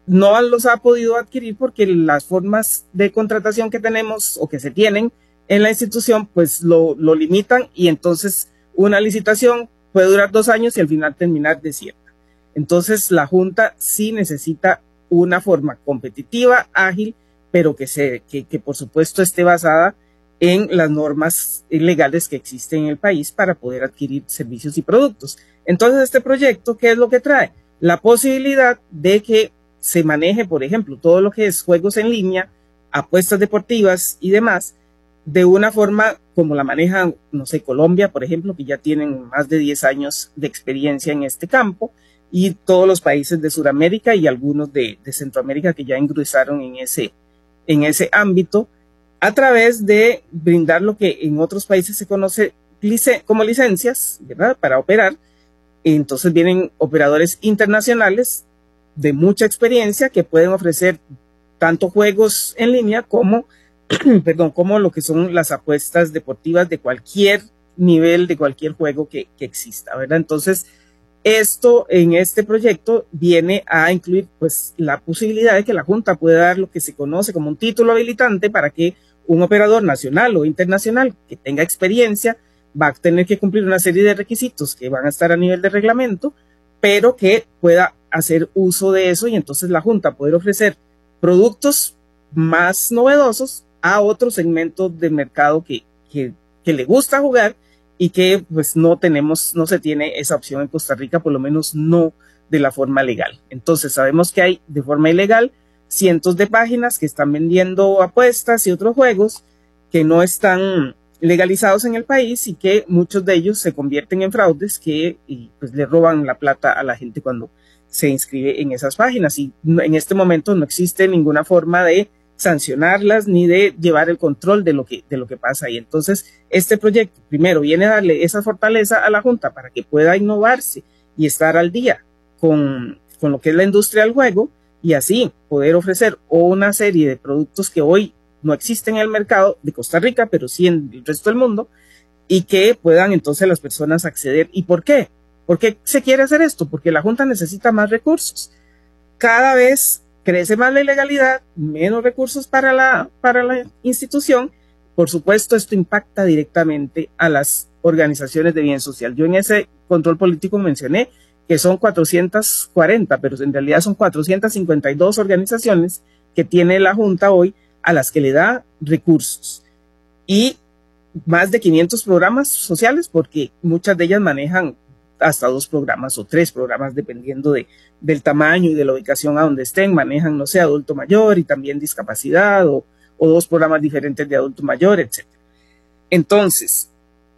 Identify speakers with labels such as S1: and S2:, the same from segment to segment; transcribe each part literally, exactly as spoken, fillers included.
S1: no los ha podido adquirir porque las formas de contratación que tenemos o que se tienen en la institución pues lo, lo limitan, y entonces una licitación puede durar dos años y al final terminar desierta. Entonces la Junta sí necesita una forma competitiva, ágil, pero que, se, que, que por supuesto esté basada en las normas legales que existen en el país para poder adquirir servicios y productos. Entonces este proyecto, ¿qué es lo que trae? La posibilidad de que se maneje, por ejemplo, todo lo que es juegos en línea, apuestas deportivas y demás, de una forma como la maneja, no sé, Colombia, por ejemplo, que ya tienen más de diez años de experiencia en este campo, y todos los países de Sudamérica y algunos de, de Centroamérica que ya ingresaron en ese, en ese ámbito, a través de brindar lo que en otros países se conoce lic- como licencias, ¿verdad?, para operar. Entonces vienen operadores internacionales de mucha experiencia que pueden ofrecer tanto juegos en línea como, perdón, como lo que son las apuestas deportivas de cualquier nivel, de cualquier juego que, que exista, ¿verdad? Entonces, esto en este proyecto viene a incluir pues la posibilidad de que la Junta pueda dar lo que se conoce como un título habilitante para que un operador nacional o internacional que tenga experiencia va a tener que cumplir una serie de requisitos que van a estar a nivel de reglamento, pero que pueda hacer uso de eso, y entonces la Junta poder ofrecer productos más novedosos a otros segmentos de mercado que, que, que le gusta jugar y que pues no tenemos, no se tiene esa opción en Costa Rica, por lo menos no de la forma legal. Entonces sabemos que hay de forma ilegal cientos de páginas que están vendiendo apuestas y otros juegos que no están legalizados en el país y que muchos de ellos se convierten en fraudes que y, pues, le roban la plata a la gente cuando se inscribe en esas páginas, y no, en este momento no existe ninguna forma de sancionarlas ni de llevar el control de lo que, de lo que pasa ahí. Entonces, este proyecto primero viene a darle esa fortaleza a la Junta para que pueda innovarse y estar al día con, con lo que es la industria del juego, y así poder ofrecer una serie de productos que hoy no existen en el mercado de Costa Rica, pero sí en el resto del mundo, y que puedan entonces las personas acceder. ¿Y por qué? ¿Por qué se quiere hacer esto? Porque la Junta necesita más recursos. Cada vez crece más la ilegalidad, menos recursos para la, para la institución. Por supuesto, esto impacta directamente a las organizaciones de bien social. Yo en ese control político mencioné que son cuatrocientas cuarenta, pero en realidad son cuatrocientas cincuenta y dos organizaciones que tiene la Junta hoy, a las que le da recursos, y más de quinientos programas sociales, porque muchas de ellas manejan hasta dos programas o tres programas, dependiendo de, del tamaño y de la ubicación a donde estén. Manejan, no sé, adulto mayor y también discapacidad, o, o dos programas diferentes de adulto mayor, etcétera. Entonces,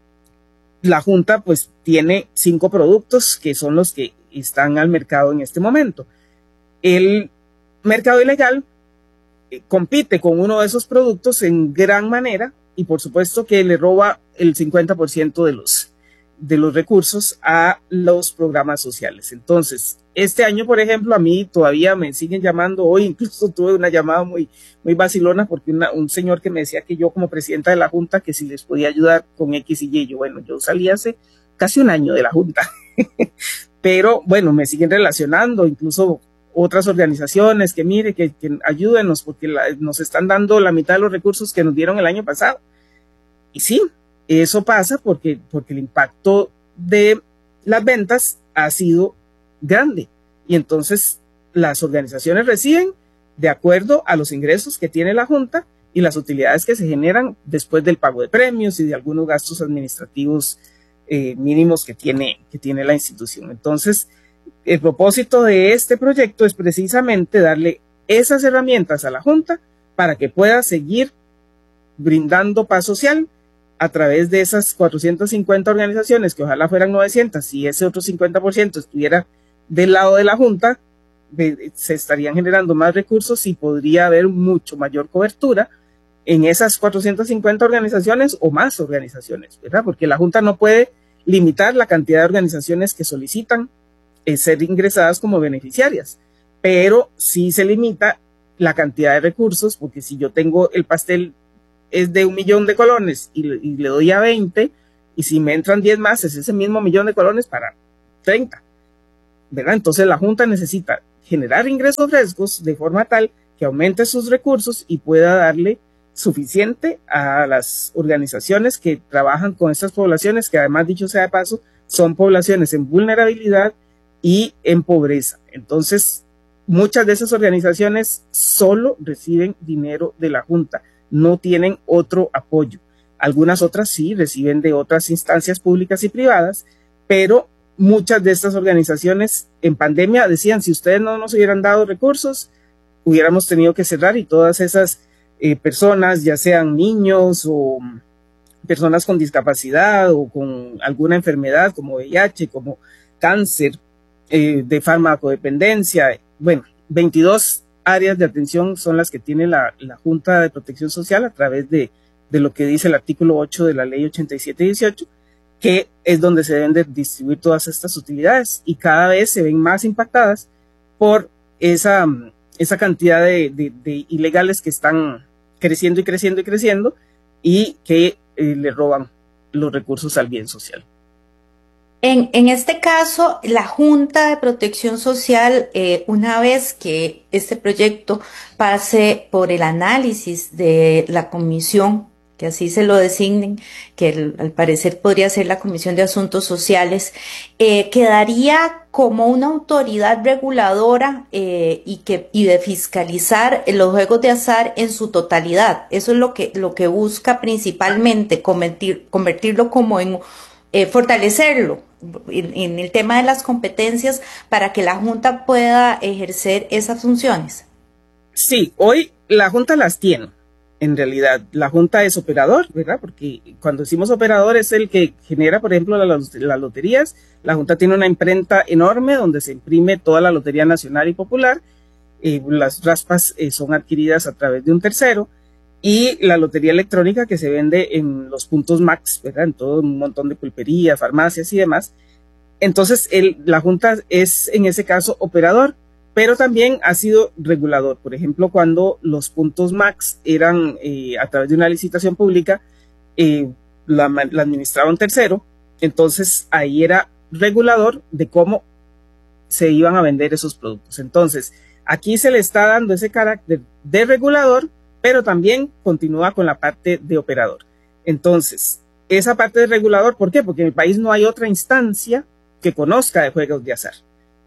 S1: la Junta pues tiene cinco productos que son los que están al mercado en este momento. El mercado ilegal compite con uno de esos productos en gran manera, y por supuesto que le roba el cincuenta por ciento de los, de los recursos a los programas sociales. Entonces, este año, por ejemplo, a mí todavía me siguen llamando. Hoy incluso tuve una llamada muy, muy vacilona porque una, un señor que me decía que yo, como presidenta de la Junta, que si les podía ayudar con X y Y. Yo, bueno, yo salí hace casi un año de la Junta, pero bueno, me siguen relacionando, incluso otras organizaciones que mire, que, que ayúdenos porque la, nos están dando la mitad de los recursos que nos dieron el año pasado. Y sí, eso pasa porque, porque el impacto de las ventas ha sido grande, y entonces las organizaciones reciben de acuerdo a los ingresos que tiene la Junta y las utilidades que se generan después del pago de premios y de algunos gastos administrativos eh, mínimos que tiene, que tiene la institución. Entonces, el propósito de este proyecto es precisamente darle esas herramientas a la Junta para que pueda seguir brindando paz social a través de esas cuatrocientas cincuenta organizaciones, que ojalá fueran novecientas, y ese otro cincuenta por ciento estuviera del lado de la Junta, de, se estarían generando más recursos y podría haber mucho mayor cobertura en esas cuatrocientas cincuenta organizaciones o más organizaciones, ¿verdad? Porque la Junta no puede limitar la cantidad de organizaciones que solicitan eh, ser ingresadas como beneficiarias, pero sí se limita la cantidad de recursos, porque si yo tengo el pastel es de un millón de colones y le, y le doy a veinte, y si me entran diez más, es ese mismo millón de colones para treinta, ¿verdad? Entonces la Junta necesita generar ingresos frescos de forma tal que aumente sus recursos y pueda darle suficiente a las organizaciones que trabajan con estas poblaciones, que además, dicho sea de paso, son poblaciones en vulnerabilidad y en pobreza. Entonces, muchas de esas organizaciones solo reciben dinero de la Junta, no tienen otro apoyo. Algunas otras sí reciben de otras instancias públicas y privadas, pero muchas de estas organizaciones en pandemia decían, si ustedes no nos hubieran dado recursos, hubiéramos tenido que cerrar, y todas esas eh, personas, ya sean niños o personas con discapacidad o con alguna enfermedad como V I H, como cáncer, eh, de farmacodependencia, bueno, veintidós áreas de atención son las que tiene la, la Junta de Protección Social a través de de lo que dice el artículo ocho de la ley ochenta y siete dieciocho, que es donde se deben de distribuir todas estas utilidades, y cada vez se ven más impactadas por esa, esa cantidad de, de, de ilegales que están creciendo y creciendo y creciendo y que eh, le roban los recursos al bien social.
S2: En, en este caso, la Junta de Protección Social, eh, una vez que este proyecto pase por el análisis de la comisión, que así se lo designen, que el, al parecer podría ser la Comisión de Asuntos Sociales, eh, quedaría como una autoridad reguladora eh, y, que, y de fiscalizar los juegos de azar en su totalidad. Eso es lo que, lo que busca principalmente, convertir, convertirlo como en, eh, fortalecerlo en, en el tema de las competencias para que la Junta pueda ejercer esas funciones.
S1: Sí, hoy la Junta las tiene. En realidad, la Junta es operador, ¿verdad? Porque cuando decimos operador es el que genera, por ejemplo, las, las loterías. La Junta tiene una imprenta enorme donde se imprime toda la Lotería Nacional y Popular. Eh, las raspas eh, son adquiridas a través de un tercero. Y la lotería electrónica que se vende en los puntos Max, ¿verdad? En todo un montón de pulperías, farmacias y demás. Entonces, el, la Junta es, en ese caso, operador, pero también ha sido regulador. Por ejemplo, cuando los puntos Max eran eh, a través de una licitación pública, eh, la, la administraba un tercero, entonces ahí era regulador de cómo se iban a vender esos productos. Entonces, aquí se le está dando ese carácter de regulador, pero también continúa con la parte de operador. Entonces, esa parte de regulador, ¿por qué? Porque en el país no hay otra instancia que conozca de juegos de azar.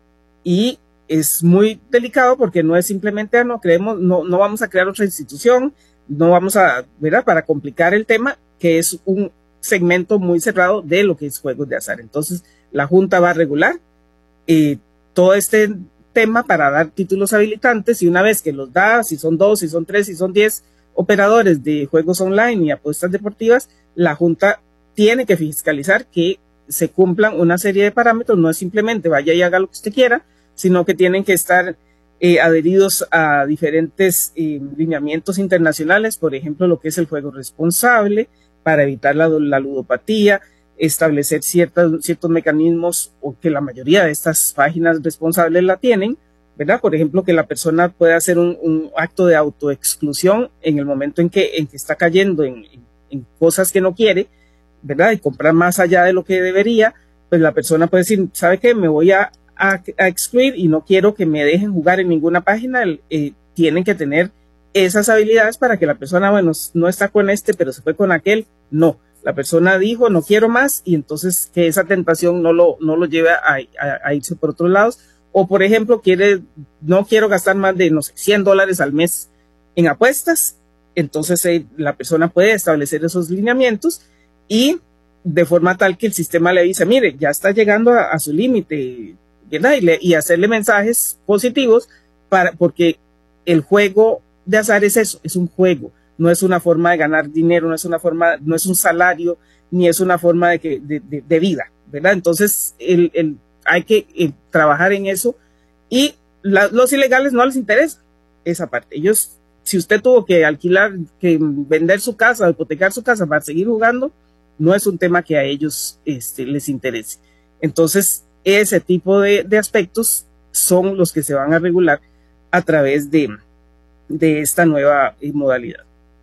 S1: Y es muy delicado porque no es simplemente, ah, no creemos, no, no vamos a crear otra institución, no vamos a, ¿verdad? Para complicar el tema, que es un segmento muy cerrado de lo que es juegos de azar. Entonces, la Junta va a regular eh, todo este tema para dar títulos habilitantes, y una vez que los da, si son dos, si son tres, si son diez operadores de juegos online y apuestas deportivas, la Junta tiene que fiscalizar que se cumplan una serie de parámetros. No es simplemente vaya y haga lo que usted quiera, sino que tienen que estar eh, adheridos a diferentes eh, lineamientos internacionales, por ejemplo, lo que es el juego responsable, para evitar la, la ludopatía, establecer ciertas, ciertos mecanismos, o que la mayoría de estas páginas responsables la tienen, ¿verdad? Por ejemplo, que la persona pueda hacer un, un acto de autoexclusión en el momento en que, en que está cayendo en, en, en cosas que no quiere, ¿verdad? Y comprar más allá de lo que debería, pues la persona puede decir, ¿sabe qué? Me voy a A, a excluir y no quiero que me dejen jugar en ninguna página. Eh, tienen que tener esas habilidades para que la persona, bueno, no está con este, pero se fue con aquel. No, la persona dijo, no quiero más, y entonces que esa tentación no lo, no lo lleve a, a, a irse por otros lados. O, por ejemplo, quiere, no quiero gastar más de, no sé, cien dólares al mes en apuestas. Entonces eh, la persona puede establecer esos lineamientos y de forma tal que el sistema le dice, mire, ya está llegando a, a su límite, ¿verdad? Y, le, y hacerle mensajes positivos, para, porque el juego de azar es eso, es un juego, no es una forma de ganar dinero, no es una forma, no es un salario, ni es una forma de, que, de, de, de vida, ¿verdad? Entonces el, el, hay que el, trabajar en eso, y la, los ilegales no les interesa esa parte. Ellos, si usted tuvo que alquilar, que vender su casa, hipotecar su casa para seguir jugando, no es un tema que a ellos este, les interese. Entonces, ese tipo de, de aspectos son los que se van a regular a través de, de esta nueva modalidad.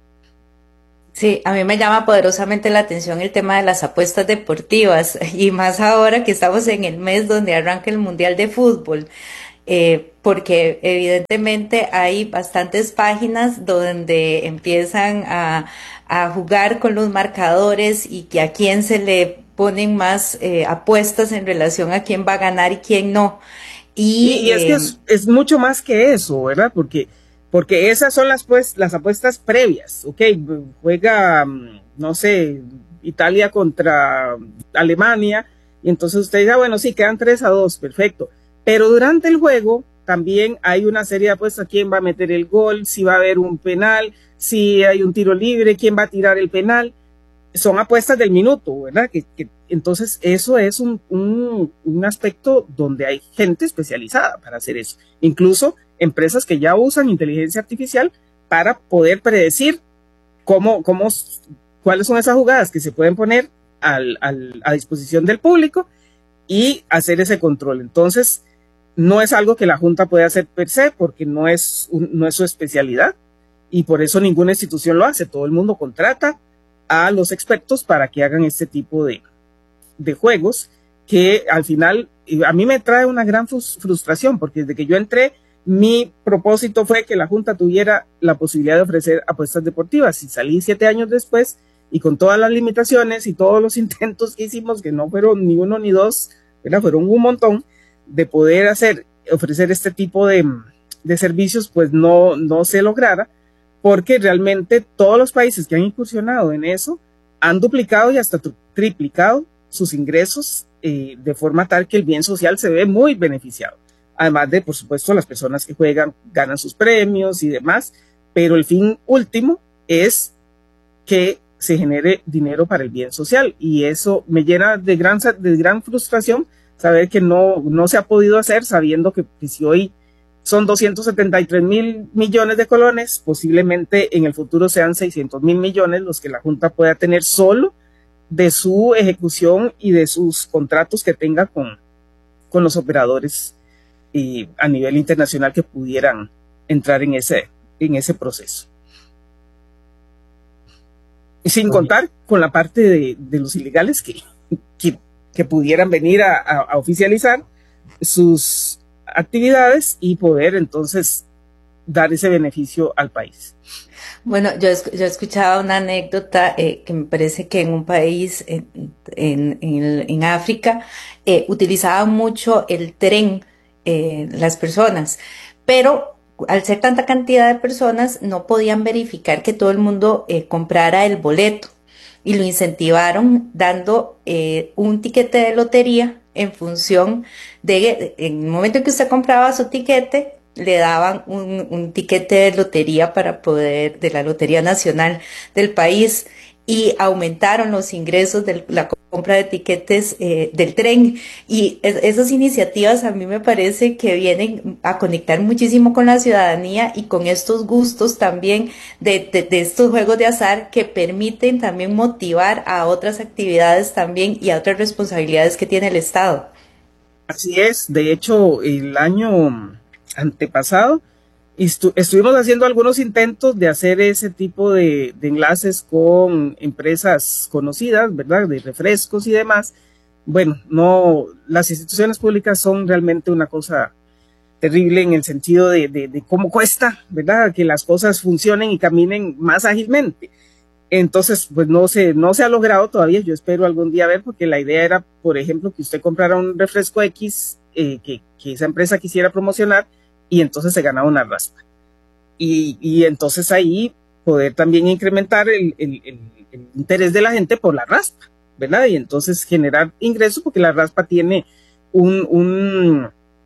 S2: Sí, a mí me llama poderosamente la atención el tema de las apuestas deportivas, y más ahora que estamos en el mes donde arranca el Mundial de Fútbol. eh, porque evidentemente hay bastantes páginas donde empiezan a, a jugar con los marcadores y que a quién se le ponen más eh, apuestas en relación a quién va a ganar y quién no.
S1: Y, y es eh, que es, es mucho más que eso, ¿verdad? Porque, porque esas son las, pues, las apuestas previas, ¿ok? Juega, no sé, Italia contra Alemania, y entonces usted dice, ah, bueno, sí, quedan tres a dos, perfecto. Pero durante el juego también hay una serie de apuestas, quién va a meter el gol, si va a haber un penal, si hay un tiro libre, quién va a tirar el penal. Son apuestas del minuto, ¿verdad? Que, que, entonces eso es un, un, un aspecto donde hay gente especializada para hacer eso. Incluso empresas que ya usan inteligencia artificial para poder predecir cómo, cómo, cuáles son esas jugadas que se pueden poner al, al, a disposición del público y hacer ese control. Entonces, no es algo que la Junta puede hacer per se porque no es, un, no es su especialidad y por eso ninguna institución lo hace. Todo el mundo contrata a los expertos para que hagan este tipo de, de juegos que al final a mí me trae una gran frustración porque desde que yo entré mi propósito fue que la Junta tuviera la posibilidad de ofrecer apuestas deportivas y salí siete años después y con todas las limitaciones y todos los intentos que hicimos, que no fueron ni uno ni dos, ¿verdad? Fueron un montón de poder hacer, ofrecer este tipo de, de servicios, pues no, no se lograra porque realmente todos los países que han incursionado en eso han duplicado y hasta triplicado sus ingresos eh, de forma tal que el bien social se ve muy beneficiado. Además de, por supuesto, las personas que juegan ganan sus premios y demás, pero el fin último es que se genere dinero para el bien social y eso me llena de gran, de gran frustración saber que no, no se ha podido hacer sabiendo que, que si hoy son doscientos setenta y tres mil millones de colones, posiblemente en el futuro sean seiscientos mil millones los que la Junta pueda tener solo de su ejecución y de sus contratos que tenga con, con los operadores y a nivel internacional que pudieran entrar en ese, en ese proceso. Y sin contar con la parte de, de los ilegales que, que, que pudieran venir a, a, a oficializar sus actividades y poder entonces dar ese beneficio al país.
S2: Bueno, yo, yo he escuchado una anécdota eh, que me parece que en un país en, en, en, en África eh, utilizaban mucho el tren eh, las personas, pero al ser tanta cantidad de personas no podían verificar que todo el mundo eh, comprara el boleto y lo incentivaron dando eh, un tiquete de lotería en función de, en el momento en que usted compraba su tiquete, le daban un, un tiquete de lotería para poder, de la Lotería Nacional del país, y aumentaron los ingresos de la compra de tiquetes eh, del tren. Y es, esas iniciativas a mí me parece que vienen a conectar muchísimo con la ciudadanía y con estos gustos también de, de, de estos juegos de azar que permiten también motivar a otras actividades también y a otras responsabilidades que tiene el Estado.
S1: Así es, de hecho el año antepasado estu estuvimos haciendo algunos intentos de hacer ese tipo de, de enlaces con empresas conocidas, ¿verdad? De refrescos y demás. Bueno, no, las instituciones públicas son realmente una cosa terrible en el sentido de, de, de cómo cuesta, ¿verdad? Que las cosas funcionen y caminen más ágilmente. Entonces, pues no se, no se ha logrado todavía. Yo espero algún día ver, porque la idea era, por ejemplo, que usted comprara un refresco X eh, que, que esa empresa quisiera promocionar y entonces se ganaba una raspa. Y, y entonces ahí poder también incrementar el, el, el, el interés de la gente por la raspa, ¿verdad? Y entonces generar ingresos, porque la raspa tiene un, un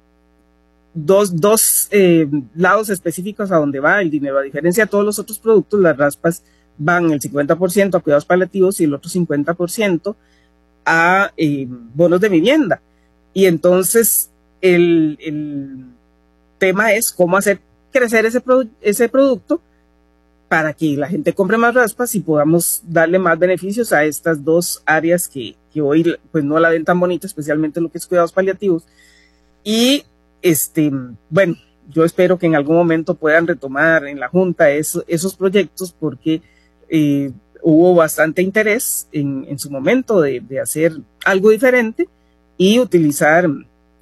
S1: dos, dos eh, lados específicos a donde va el dinero. A diferencia de todos los otros productos, las raspas van el cincuenta por ciento a cuidados paliativos y el otro cincuenta por ciento a eh, bonos de vivienda. Y entonces el, el tema es cómo hacer crecer ese, produ ese producto para que la gente compre más raspas y podamos darle más beneficios a estas dos áreas que, que hoy pues no la ven tan bonita, especialmente lo que es cuidados paliativos. Y este, bueno, yo espero que en algún momento puedan retomar en la Junta eso, esos proyectos, porque eh, hubo bastante interés en, en su momento de, de hacer algo diferente y utilizar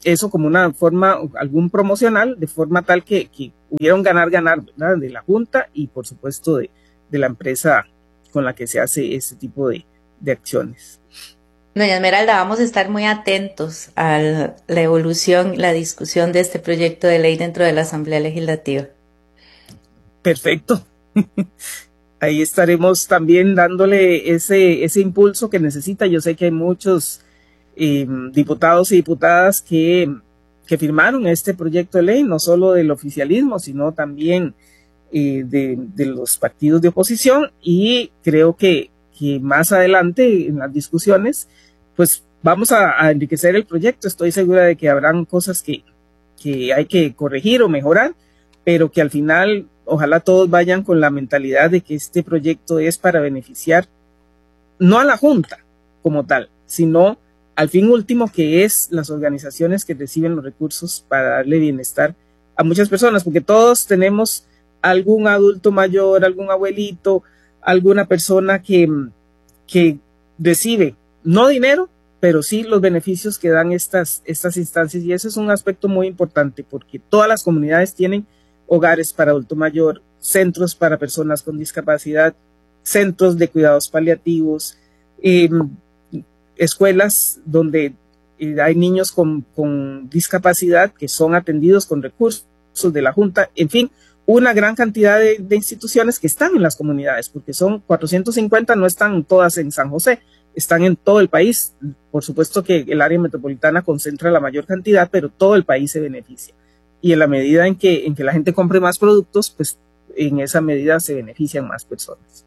S1: eso como una forma, algún promocional, de forma tal que, que hubiera un ganar-ganar, ¿verdad?, de la Junta y por supuesto de, de la empresa con la que se hace ese tipo de, de acciones.
S2: Doña Esmeralda, vamos a estar muy atentos a la evolución, la discusión de este proyecto de ley dentro de la Asamblea Legislativa.
S1: Perfecto. Ahí estaremos también dándole ese, ese impulso que necesita. Yo sé que hay muchos eh, diputados y diputadas que, que firmaron este proyecto de ley, no solo del oficialismo, sino también eh, de, de los partidos de oposición, y creo que, que más adelante en las discusiones, pues vamos a, a enriquecer el proyecto. Estoy segura de que habrán cosas que, que hay que corregir o mejorar, pero que al final ojalá todos vayan con la mentalidad de que este proyecto es para beneficiar no a la Junta como tal, sino al fin último, que es las organizaciones que reciben los recursos para darle bienestar a muchas personas, porque todos tenemos algún adulto mayor, algún abuelito, alguna persona que, que recibe no dinero, pero sí los beneficios que dan estas, estas instancias, y ese es un aspecto muy importante, porque todas las comunidades tienen hogares para adulto mayor, centros para personas con discapacidad, centros de cuidados paliativos, eh, escuelas donde eh, hay niños con, con discapacidad que son atendidos con recursos de la Junta, en fin, una gran cantidad de, de instituciones que están en las comunidades, porque son cuatrocientos cincuenta, no están todas en San José, están en todo el país. Por supuesto que el área metropolitana concentra la mayor cantidad, pero todo el país se beneficia. Y en la medida en que, en que la gente compre más productos, pues en esa medida se benefician más personas.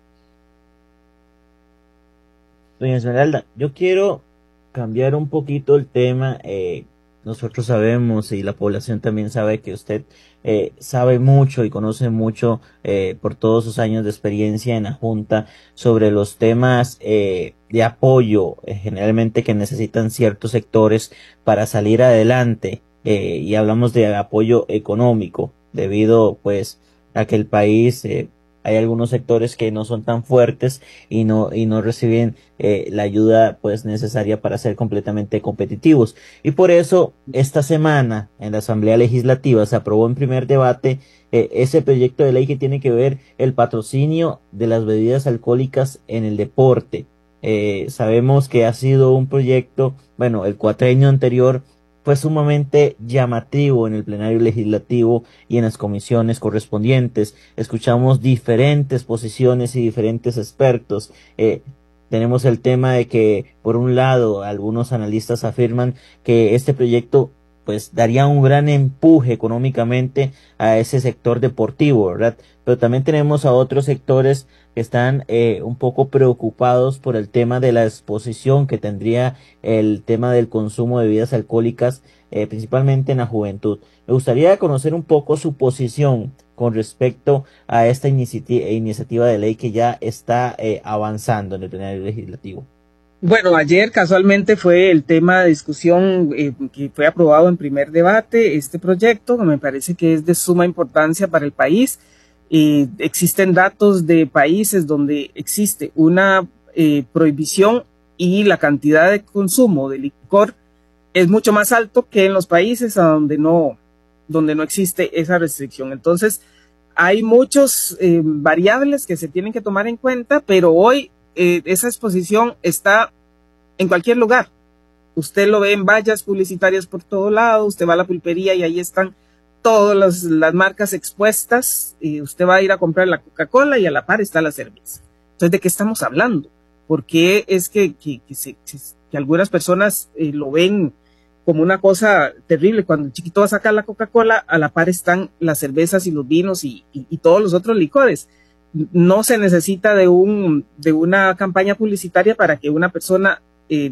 S3: Doña Esmeralda, yo quiero cambiar un poquito el tema. Eh, nosotros sabemos y la población también sabe que usted eh, sabe mucho y conoce mucho eh, por todos sus años de experiencia en la Junta sobre los temas eh, de apoyo eh, generalmente que necesitan ciertos sectores para salir adelante. Eh, y hablamos de apoyo económico debido pues a que el país eh, hay algunos sectores que no son tan fuertes y no y no reciben eh, la ayuda pues necesaria para ser completamente competitivos, y por eso esta semana en la Asamblea Legislativa se aprobó en primer debate eh, ese proyecto de ley que tiene que ver el patrocinio de las bebidas alcohólicas en el deporte. Eh, sabemos que ha sido un proyecto, bueno, el cuatrienio anterior fue sumamente llamativo en el plenario legislativo y en las comisiones correspondientes. Escuchamos diferentes posiciones y diferentes expertos. Eh, tenemos el tema de que, por un lado, algunos analistas afirman que este proyecto pues daría un gran empuje económicamente a ese sector deportivo, ¿verdad? Pero también tenemos a otros sectores que están eh, un poco preocupados por el tema de la exposición que tendría el tema del consumo de bebidas alcohólicas, eh, principalmente en la juventud. Me gustaría conocer un poco su posición con respecto a esta iniciativa, iniciativa de ley que ya está eh, avanzando en el plenario legislativo.
S1: Bueno, ayer casualmente fue el tema de discusión eh, que fue aprobado en primer debate, este proyecto, que me parece que es de suma importancia para el país. Eh, existen datos de países donde existe una eh, prohibición y la cantidad de consumo de licor es mucho más alto que en los países a donde no, donde no existe esa restricción. Entonces, hay muchos eh, variables que se tienen que tomar en cuenta, pero hoy eh, esa exposición está en cualquier lugar. Usted lo ve en vallas publicitarias por todo lado, usted va a la pulpería y ahí están todas las, las marcas expuestas, y usted va a ir a comprar la Coca-Cola y a la par está la cerveza. Entonces, ¿de qué estamos hablando? ¿Por qué es que, que, que, se, que algunas personas eh, lo ven como una cosa terrible? Cuando el chiquito va a sacar la Coca-Cola, a la par están las cervezas y los vinos y, y, y todos los otros licores. No se necesita de, un, de una campaña publicitaria para que una persona eh,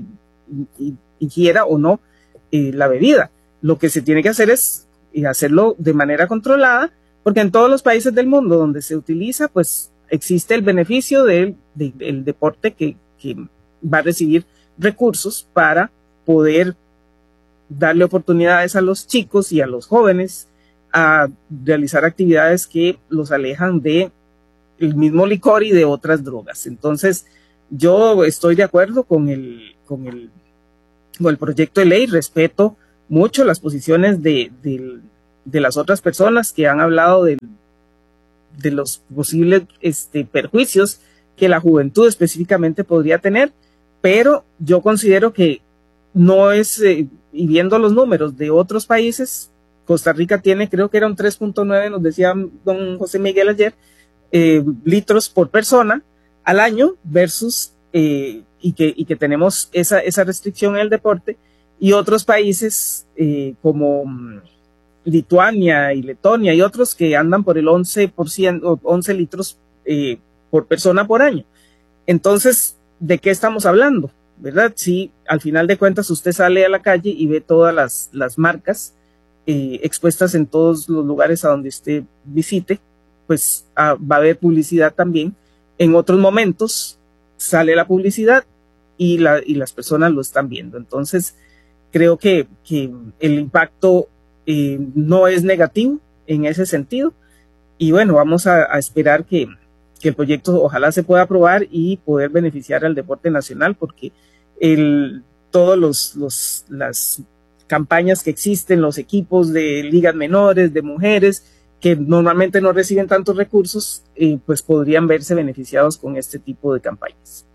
S1: ingiera o no eh, la bebida. Lo que se tiene que hacer es y hacerlo de manera controlada, porque en todos los países del mundo donde se utiliza, pues existe el beneficio del, de, del deporte que, que va a recibir recursos para poder darle oportunidades a los chicos y a los jóvenes a realizar actividades que los alejan de el mismo licor y de otras drogas. Entonces, yo estoy de acuerdo con el, con el, con el proyecto de ley, respeto mucho las posiciones de, de, de las otras personas que han hablado de, de los posibles este, perjuicios que la juventud específicamente podría tener, pero yo considero que no es, eh, y viendo los números de otros países, Costa Rica tiene, creo que era un tres punto nueve, nos decía don José Miguel ayer, eh, litros por persona al año versus, eh, y, que, y que tenemos esa, esa restricción en el deporte, y otros países eh, como Lituania y Letonia y otros que andan por el once por ciento, once litros eh, por persona por año. Entonces, ¿de qué estamos hablando? ¿Verdad? Si al final de cuentas usted sale a la calle y ve todas las, las marcas eh, expuestas en todos los lugares a donde usted visite, pues ah, va a haber publicidad también. En otros momentos sale la publicidad y, la, y las personas lo están viendo. Entonces, creo que, que el impacto eh, no es negativo en ese sentido. Y bueno, vamos a, a esperar que, que el proyecto ojalá se pueda aprobar y poder beneficiar al deporte nacional, porque el, todos los, los, las campañas que existen, los equipos de ligas menores, de mujeres, que normalmente no reciben tantos recursos, eh, pues podrían verse beneficiados con este tipo de campañas.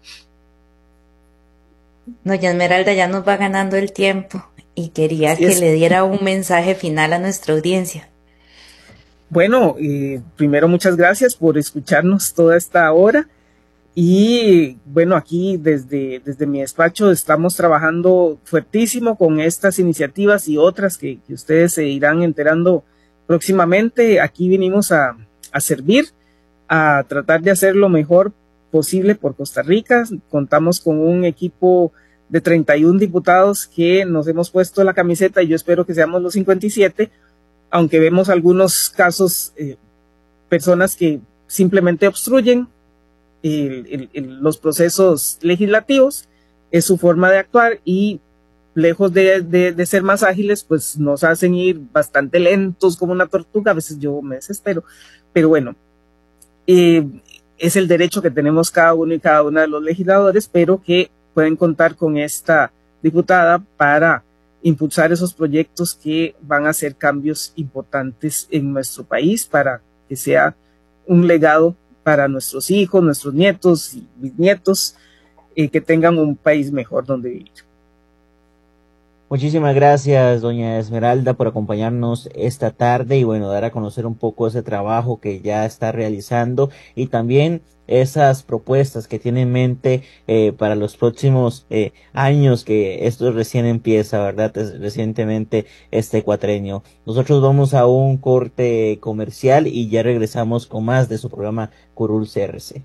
S2: Doña Esmeralda, ya nos va ganando el tiempo y quería
S1: Así
S2: que
S1: es.
S2: le diera un mensaje final a nuestra audiencia.
S1: Bueno, eh, primero muchas gracias por escucharnos toda esta hora y bueno, aquí desde, desde mi despacho estamos trabajando fuertísimo con estas iniciativas y otras que, que ustedes se irán enterando próximamente. Aquí vinimos a, a servir, a tratar de hacer lo mejor posible por Costa Rica. Contamos con un equipo de treinta y un diputados que nos hemos puesto la camiseta y yo espero que seamos los cincuenta y siete, aunque vemos algunos casos, eh, personas que simplemente obstruyen el, el, el, los procesos legislativos, es su forma de actuar y lejos de, de, de ser más ágiles, pues nos hacen ir bastante lentos como una tortuga. A veces yo me desespero, pero bueno, eh, es el derecho que tenemos cada uno y cada una de los legisladores, pero que pueden contar con esta diputada para impulsar esos proyectos que van a hacer cambios importantes en nuestro país para que sea un legado para nuestros hijos, nuestros nietos y bisnietos, eh, que tengan un país mejor donde vivir.
S3: Muchísimas gracias, doña Esmeralda, por acompañarnos esta tarde y bueno, dar a conocer un poco ese trabajo que ya está realizando y también esas propuestas que tiene en mente eh, para los próximos eh, años, que esto recién empieza, ¿verdad? Es, recientemente este cuatrenio. Nosotros vamos a un corte comercial y ya regresamos con más de su programa Curul C R C.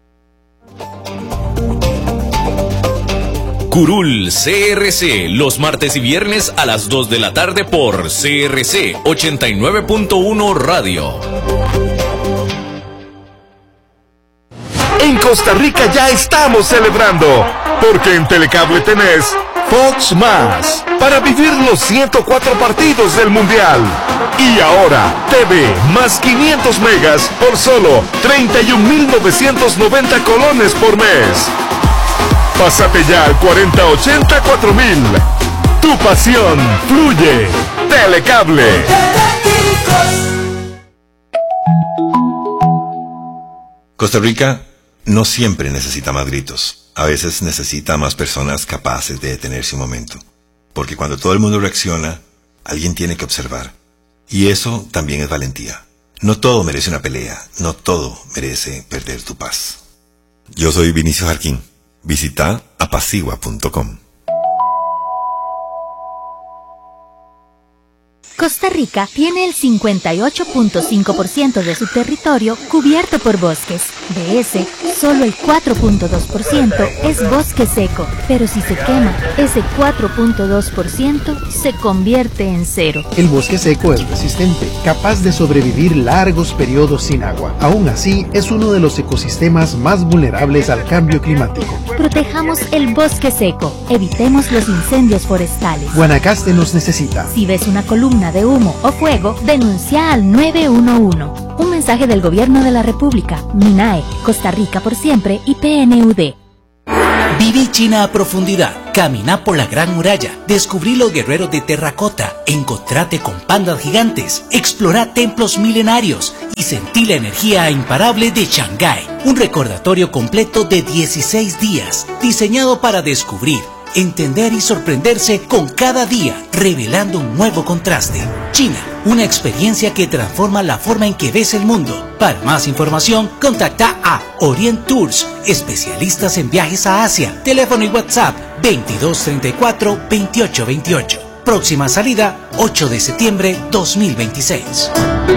S4: Curul C R C, los martes y viernes a las dos de la tarde por C R C ochenta y nueve punto uno Radio.
S5: En Costa Rica ya estamos celebrando, porque en Telecable tenés Fox Más, para vivir los ciento cuatro partidos del Mundial. Y ahora, T V más quinientos megas por solo treinta y un mil novecientos noventa colones por mes. Pásate ya al cuarenta ochenta cuatro mil. Tu pasión fluye. Telecable.
S6: Costa Rica no siempre necesita más gritos. A veces necesita más personas capaces de detenerse un momento. Porque cuando todo el mundo reacciona, alguien tiene que observar. Y eso también es valentía. No todo merece una pelea. No todo merece perder tu paz. Yo soy Vinicio Jarquín. Visita apacigua punto com.
S7: Costa Rica tiene el cincuenta y ocho punto cinco por ciento de su territorio cubierto por bosques. De ese, solo el cuatro punto dos por ciento es bosque seco, pero si se quema, ese cuatro punto dos por ciento se convierte en cero.
S8: El bosque seco es resistente, capaz de sobrevivir largos periodos sin agua. Aún así, es uno de los ecosistemas más vulnerables al cambio climático.
S7: Protejamos el bosque seco, evitemos los incendios forestales.
S8: Guanacaste nos necesita.
S7: Si ves una columna de humo o fuego, denuncia al nueve uno uno. Un mensaje del Gobierno de la República, MINAE, Costa Rica por siempre y P N U D.
S9: Viví China a profundidad, caminá por la Gran Muralla, descubrí los guerreros de terracota, encontrate con pandas gigantes, explorá templos milenarios y sentí la energía imparable de Shanghái. Un recordatorio completo de dieciséis días, diseñado para descubrir, entender y sorprenderse con cada día, revelando un nuevo contraste. China, una experiencia que transforma la forma en que ves el mundo. Para más información, contacta a Orient Tours, especialistas en viajes a Asia. Teléfono y WhatsApp veintidós treinta y cuatro veintiocho veintiocho. Próxima salida ocho de septiembre dos mil veintiséis.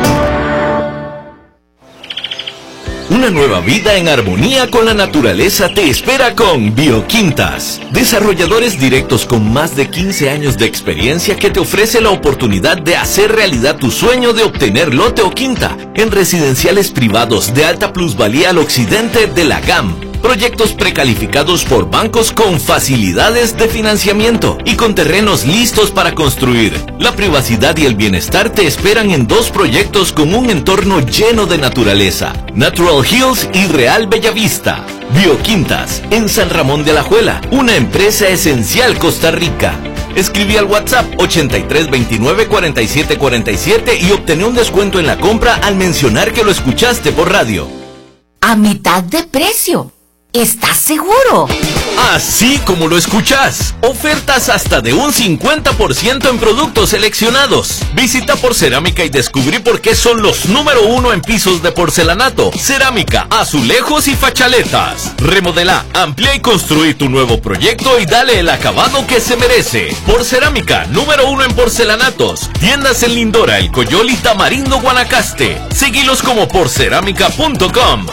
S4: Una nueva vida en armonía con la naturaleza te espera con Bioquintas. Desarrolladores directos con más de quince años de experiencia que te ofrece la oportunidad de hacer realidad tu sueño de obtener lote o quinta en residenciales privados de alta plusvalía al occidente de la G A M. Proyectos precalificados por bancos con facilidades de financiamiento y con terrenos listos para construir. La privacidad y el bienestar te esperan en dos proyectos con un entorno lleno de naturaleza: Natural Hills y Real Bellavista. Bioquintas, en San Ramón de Alajuela, una empresa esencial Costa Rica. Escribí al WhatsApp ochenta y tres veintinueve cuarenta y siete cuarenta y siete y obtené un descuento en la compra al mencionar que lo escuchaste por radio.
S10: A mitad de precio. ¿Estás seguro?
S4: Así como lo escuchas. Ofertas hasta de un cincuenta por ciento en productos seleccionados. Visita Porcerámica y descubrí por qué son los número uno en pisos de porcelanato, cerámica, azulejos y fachaletas. Remodela, amplía y construí tu nuevo proyecto y dale el acabado que se merece. Porcerámica, número uno en porcelanatos. Tiendas en Lindora, El Coyol y Tamarindo, Guanacaste. Seguilos como porcerámica punto com.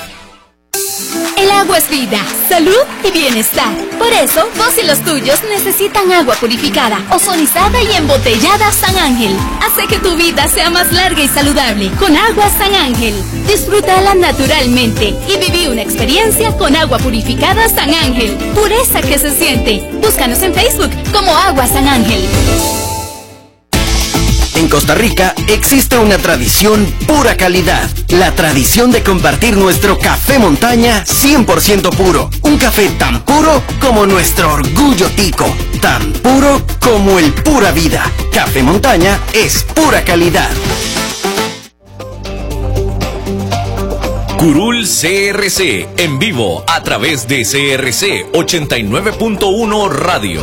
S11: El agua es vida, salud y bienestar. Por eso, vos y los tuyos necesitan agua purificada, ozonizada y embotellada San Ángel. Hace que tu vida sea más larga y saludable con agua San Ángel. Disfrútala naturalmente y viví una experiencia con agua purificada San Ángel. Pureza que se siente. Búscanos en Facebook como Agua San Ángel.
S12: En Costa Rica existe una tradición pura calidad, la tradición de compartir nuestro café montaña cien por ciento puro, un café tan puro como nuestro orgullo tico, tan puro como el pura vida. Café montaña es pura calidad.
S4: Curul C R C, en vivo a través de C R C ochenta y nueve punto uno Radio.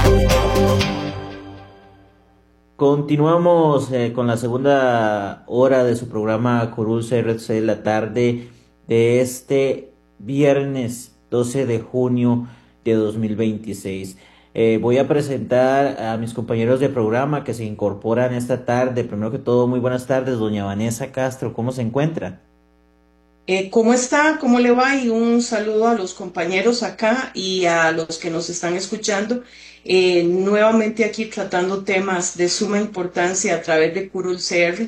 S3: Continuamos eh, con la segunda hora de su programa Curul C R C, la tarde de este viernes doce de junio de dos mil veintiséis. Eh, voy a presentar a mis compañeros de programa que se incorporan esta tarde. Primero que todo, muy buenas tardes, doña Vanessa Castro, ¿cómo se encuentra?
S13: Eh, ¿Cómo está? ¿Cómo le va? Y un saludo a los compañeros acá y a los que nos están escuchando. Eh, nuevamente aquí tratando temas de suma importancia a través de Curul C R.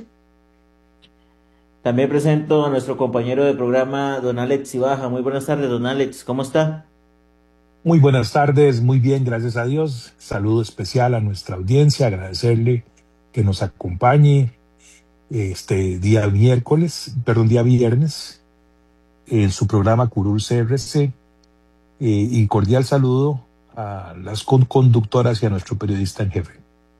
S3: También presento a nuestro compañero de programa, don Alex Ibaja. Muy buenas tardes, don Alex, ¿cómo está?
S14: Muy buenas tardes, muy bien, gracias a Dios. Saludo especial a nuestra audiencia, agradecerle que nos acompañe este día miércoles, perdón, día viernes, en su programa Curul C R C, eh, y cordial saludo a las conductoras y a nuestro periodista en jefe.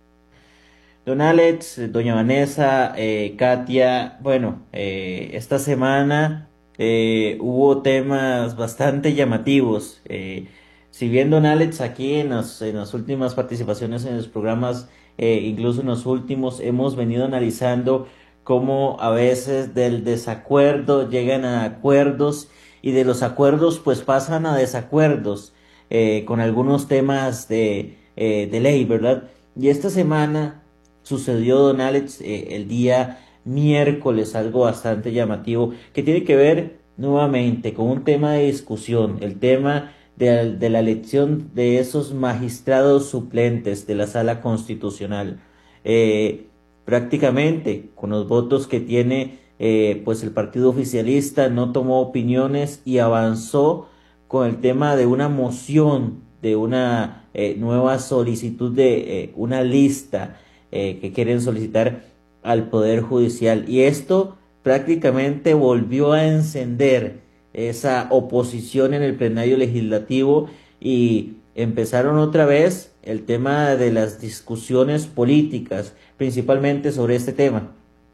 S3: Don Alex, doña Vanessa, eh, Katia, bueno, eh, esta semana eh, hubo temas bastante llamativos. Eh, si bien don Alex aquí en, los, en las últimas participaciones en los programas, eh, incluso en los últimos, hemos venido analizando cómo a veces del desacuerdo llegan a acuerdos y de los acuerdos pues pasan a desacuerdos. Eh, con algunos temas de, eh, de ley, ¿verdad? Y esta semana sucedió, don Alex, eh, el día miércoles, algo bastante llamativo, que tiene que ver nuevamente con un tema de discusión, el tema de, de la elección de esos magistrados suplentes de la Sala Constitucional. Eh, prácticamente, con los votos que tiene, eh, pues el partido oficialista no tomó opiniones y avanzó con el tema de una moción, de una eh, nueva solicitud de eh, una lista eh, que quieren solicitar al Poder Judicial. Y esto prácticamente volvió a encender esa oposición en el plenario legislativo y empezaron otra vez el tema de las discusiones políticas, principalmente sobre este tema.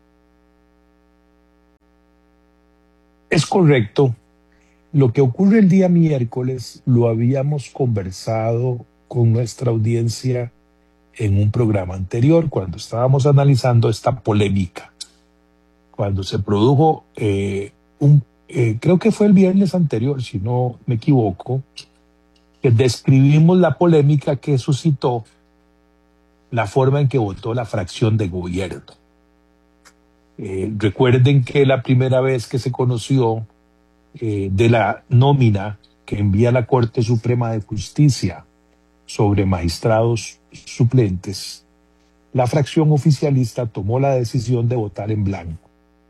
S14: Es correcto. Lo que ocurre el día miércoles lo habíamos conversado con nuestra audiencia en un programa anterior, cuando estábamos analizando esta polémica, cuando se produjo eh, un, eh, creo que fue el viernes anterior, si no me equivoco, que describimos la polémica que suscitó la forma en que votó la fracción de gobierno. Eh, recuerden que la primera vez que se conoció eh, de la nómina que envía la Corte Suprema de Justicia sobre magistrados suplentes, la fracción oficialista tomó la decisión de votar en blanco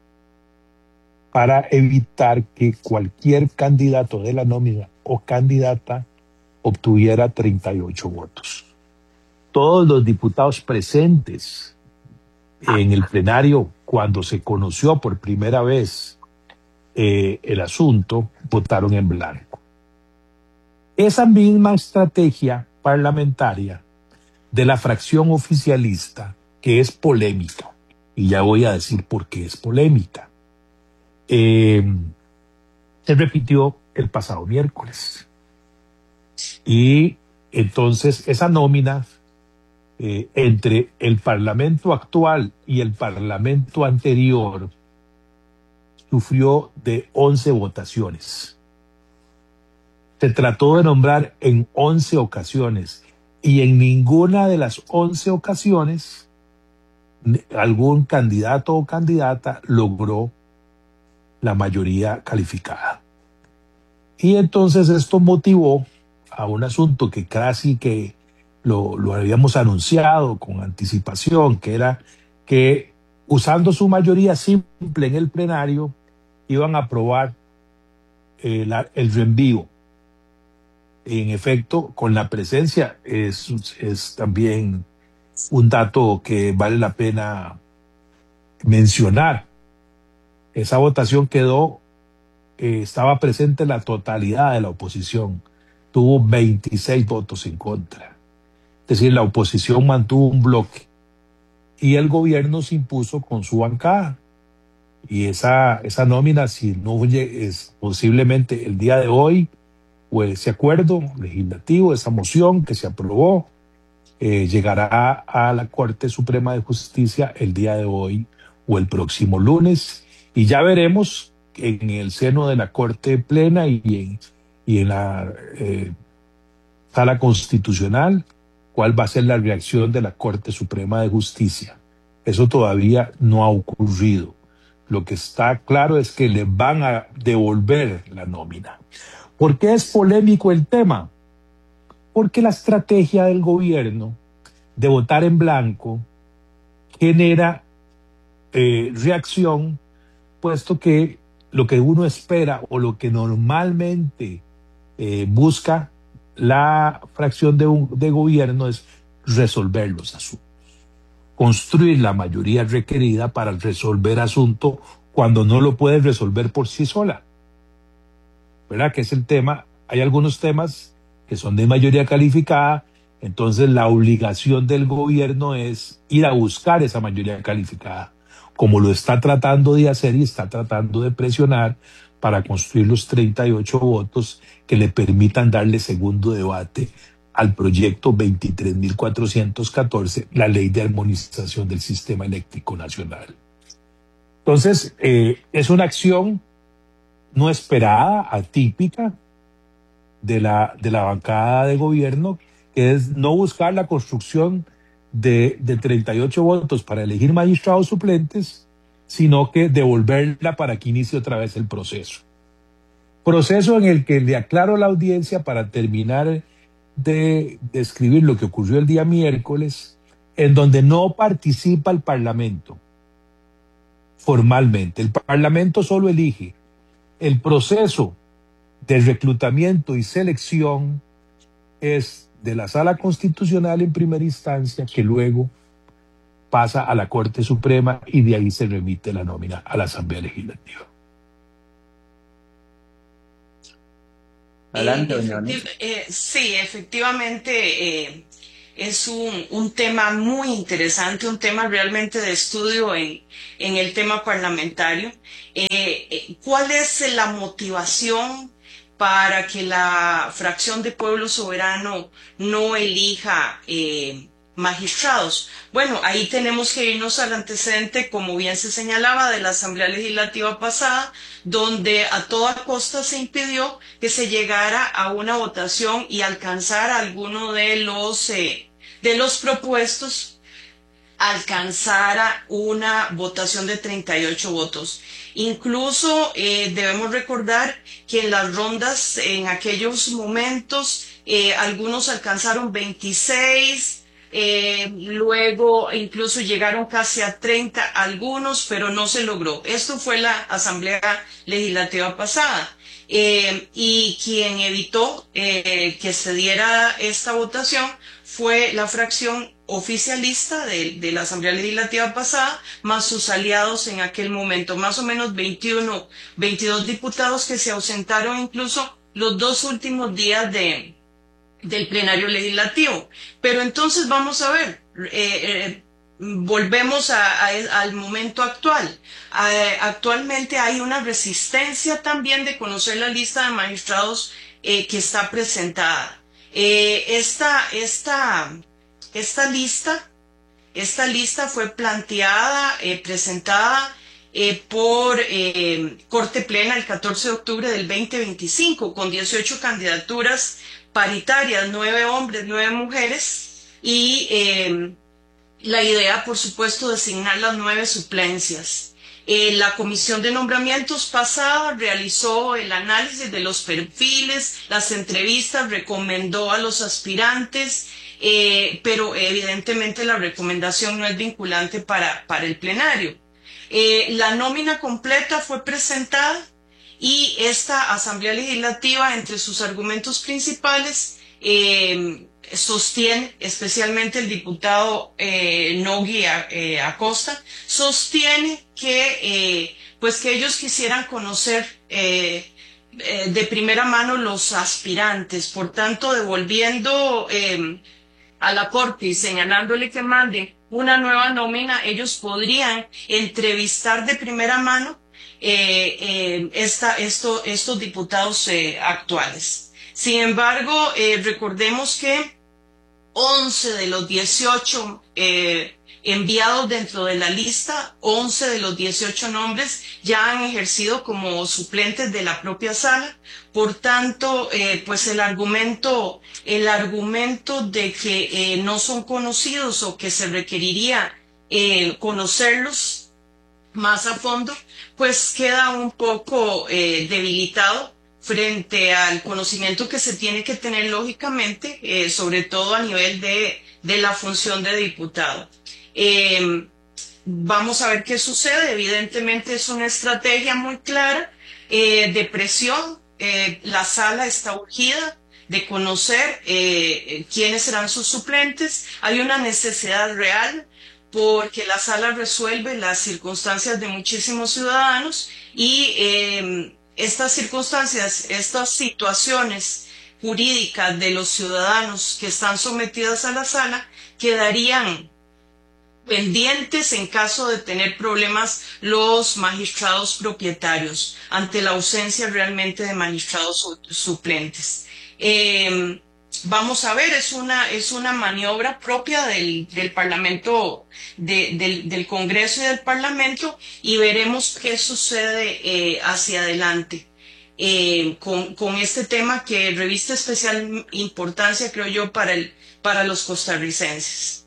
S14: para evitar que cualquier candidato de la nómina o candidata obtuviera treinta y ocho votos. Todos los diputados presentes en el plenario, cuando se conoció por primera vez eh, el asunto, votaron en blanco. Esa misma estrategia parlamentaria de la fracción oficialista, que es polémica, y ya voy a decir por qué es polémica, eh, se repitió el pasado miércoles. Y entonces esa nómina eh, entre el Parlamento actual y el Parlamento anterior sufrió de once votaciones. Se trató de nombrar en once ocasiones y en ninguna de las once ocasiones algún candidato o candidata logró la mayoría calificada. Y entonces esto motivó a un asunto que casi que lo, lo habíamos anunciado con anticipación, que era que usando su mayoría simple en el plenario iban a aprobar eh, la, el reenvío. En efecto, con la presencia es, es también un dato que vale la pena mencionar. Esa votación quedó, eh, estaba presente la totalidad de la oposición. Tuvo veintiséis votos en contra. Es decir, la oposición mantuvo un bloque y el gobierno se impuso con su bancada. Y esa, esa nómina, si no es posiblemente el día de hoy, o ese acuerdo legislativo, esa moción que se aprobó, eh, llegará a la Corte Suprema de Justicia el día de hoy o el próximo lunes. Y ya veremos en el seno de la Corte Plena y en y en la eh, Sala Constitucional, cuál va a ser la reacción de la Corte Suprema de Justicia. Eso todavía no ha ocurrido. Lo que está claro es que le van a devolver la nómina. ¿Por qué es polémico el tema? Porque la estrategia del gobierno de votar en blanco genera eh, reacción, puesto que lo que uno espera o lo que normalmente Eh, busca la fracción de, un, de gobierno es resolver los asuntos, construir la mayoría requerida para resolver asunto cuando no lo puede resolver por sí sola, ¿verdad? Que es el tema. Hay algunos temas que son de mayoría calificada, entonces la obligación del gobierno es ir a buscar esa mayoría calificada, como lo está tratando de hacer y está tratando de presionar para construir los treinta y ocho votos que le permitan darle segundo debate al proyecto veintitrés mil cuatrocientos catorce, la Ley de Armonización del Sistema Eléctrico Nacional. Entonces, eh, es una acción no esperada, atípica, de la, de la bancada de gobierno, que es no buscar la construcción de, de treinta y ocho votos para elegir magistrados suplentes, sino que devolverla para que inicie otra vez el proceso. Proceso en el que le aclaro a la audiencia, para terminar de describir lo que ocurrió el día miércoles, en donde no participa el Parlamento formalmente. El Parlamento solo elige. El proceso de reclutamiento y selección es de la Sala Constitucional en primera instancia, que luego pasa a la Corte Suprema y de ahí se remite la nómina a la Asamblea Legislativa.
S3: Adelante,
S13: Eh,
S3: doña
S13: efecti-
S3: Vanessa.
S13: eh, sí, efectivamente eh, es un, un tema muy interesante, un tema realmente de estudio en, en el tema parlamentario. Eh, eh, ¿Cuál es la motivación para que la fracción de Pueblo Soberano no elija eh, magistrados? Bueno, ahí tenemos que irnos al antecedente, como bien se señalaba, de la Asamblea Legislativa pasada, donde a toda costa se impidió que se llegara a una votación y alcanzar alguno de los, eh, de los propuestos, alcanzara una votación de treinta y ocho votos. Incluso eh, debemos recordar que en las rondas, en aquellos momentos, eh, algunos alcanzaron veintiséis, eh, luego incluso llegaron casi a treinta algunos, pero no se logró. Esto fue la Asamblea Legislativa pasada. Eh, y quien evitó eh, que se diera esta votación fue la fracción oficialista de, de la Asamblea Legislativa pasada, más sus aliados en aquel momento, más o menos veintiuno, veintidós diputados que se ausentaron incluso los dos últimos días de, del plenario legislativo. Pero entonces vamos a ver, eh, eh, volvemos a, a, al momento actual. Eh, actualmente hay una resistencia también de conocer la lista de magistrados eh, que está presentada. Eh, esta, esta, esta lista, esta lista fue planteada, eh, presentada eh, por eh, Corte Plena el catorce de octubre del veinte veinticinco, con dieciocho candidaturas paritarias, nueve hombres, nueve mujeres, y eh, la idea, por supuesto, designar las nueve suplencias. Eh, la comisión de nombramientos pasada realizó el análisis de los perfiles, las entrevistas, recomendó a los aspirantes, eh, pero evidentemente la recomendación no es vinculante para, para el plenario. Eh, la nómina completa fue presentada y esta Asamblea Legislativa, entre sus argumentos principales, eh, sostiene, especialmente el diputado eh, Nogui eh, Acosta, sostiene que, eh, pues que ellos quisieran conocer eh, eh, de primera mano los aspirantes, por tanto, devolviendo eh, a la Corte y señalándole que mande una nueva nómina, ellos podrían entrevistar de primera mano eh, eh, esta, esto, estos diputados eh, actuales. Sin embargo, eh, recordemos que once de los dieciocho eh, enviados dentro de la lista, once de los dieciocho nombres ya han ejercido como suplentes de la propia sala. Por tanto, eh, pues el argumento, el argumento de que eh, no son conocidos o que se requeriría eh, conocerlos más a fondo, pues queda un poco eh, debilitado frente al conocimiento que se tiene que tener lógicamente, eh, sobre todo a nivel de, de la función de diputado. Eh, vamos a ver qué sucede. Evidentemente es una estrategia muy clara eh, de presión. Eh, la sala está urgida de conocer eh, quiénes serán sus suplentes. Hay una necesidad real porque la sala resuelve las circunstancias de muchísimos ciudadanos y eh, estas circunstancias, estas situaciones jurídicas de los ciudadanos que están sometidas a la sala quedarían pendientes en caso de tener problemas los magistrados propietarios ante la ausencia realmente de magistrados su suplentes. Eh, Vamos a ver, es una, es una maniobra propia del, del Parlamento, de, del, del Congreso y del Parlamento, y veremos qué sucede eh, hacia adelante eh, con, con este tema que reviste especial importancia, creo yo, para, el, para los costarricenses.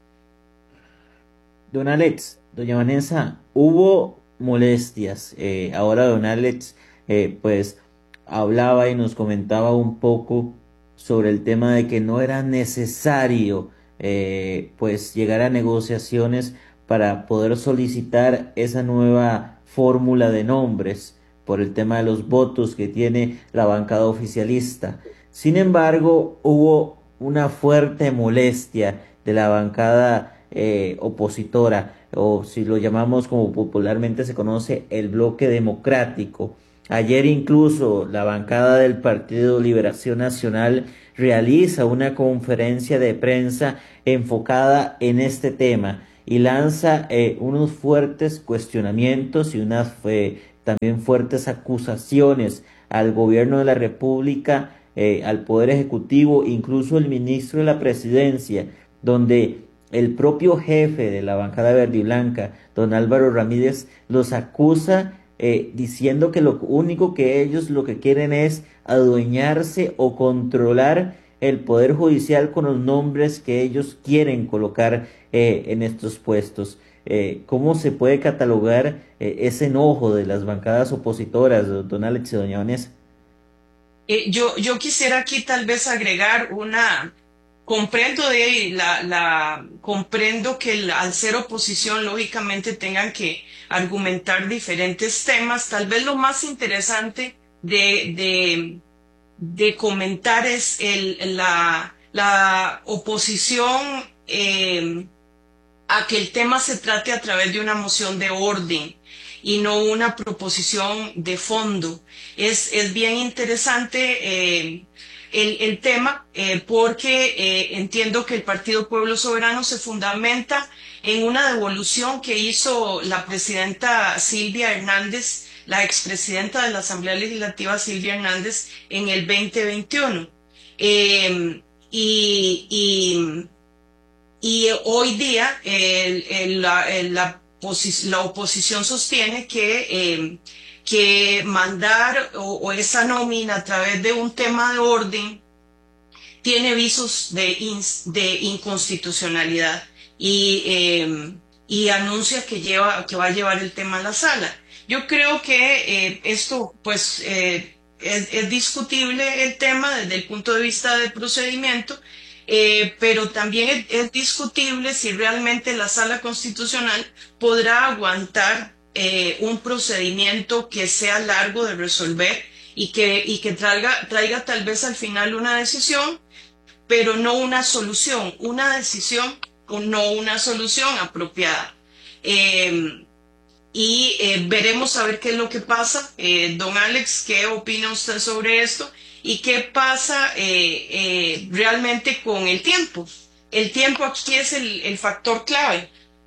S3: Don Alex, doña Vanessa, hubo molestias. Eh, ahora don Alex, eh, pues, hablaba y nos comentaba un poco sobre el tema de que no era necesario eh, pues llegar a negociaciones para poder solicitar esa nueva fórmula de nombres por el tema de los votos que tiene la bancada oficialista. Sin embargo, hubo una fuerte molestia de la bancada eh, opositora, o si lo llamamos como popularmente se conoce, el bloque democrático, Ayer incluso la bancada del Partido Liberación Nacional realiza una conferencia de prensa enfocada en este tema y lanza eh, unos fuertes cuestionamientos y unas eh, también fuertes acusaciones al gobierno de la República, eh, al Poder Ejecutivo, incluso el ministro de la Presidencia, donde el propio jefe de la bancada verde y blanca, don Álvaro Ramírez, los acusa eh, diciendo que lo único que ellos lo que quieren es adueñarse o controlar el Poder Judicial con los nombres que ellos quieren colocar eh, en estos puestos. Eh, ¿Cómo se puede catalogar eh, ese enojo de las bancadas opositoras, don Alex y doña Vanessa?
S13: Eh, yo, yo quisiera aquí tal vez agregar una... Comprendo de la, la comprendo que el, al ser oposición lógicamente tengan que argumentar diferentes temas. Tal vez lo más interesante de, de, de comentar es el, la, la oposición eh, a que el tema se trate a través de una moción de orden y no una proposición de fondo. Es, es bien interesante eh, el, el tema eh, porque eh, entiendo que el Partido Pueblo Soberano se fundamenta en una devolución que hizo la presidenta Silvia Hernández, la expresidenta de la Asamblea Legislativa Silvia Hernández, en el veinte veintiuno. Eh, y, y, y hoy día el, el, la, el, la, la oposición sostiene que... Eh, que mandar o, o esa nómina a través de un tema de orden tiene visos de, ins, de inconstitucionalidad y, eh, y anuncia que, lleva, que va a llevar el tema a la sala. Yo creo que eh, esto pues eh, es, es discutible el tema desde el punto de vista del procedimiento, eh, pero también es, es discutible si realmente la sala constitucional podrá aguantar Eh, un procedimiento que sea largo de resolver y que, y que traiga, traiga tal vez al final una decisión, pero no una solución, una decisión o no una solución apropiada. Eh, y eh, veremos a ver qué es lo que pasa. Eh, don Alex, ¿qué opina usted sobre esto? ¿Y qué pasa eh, eh, realmente con el tiempo? El tiempo aquí es el, el factor clave.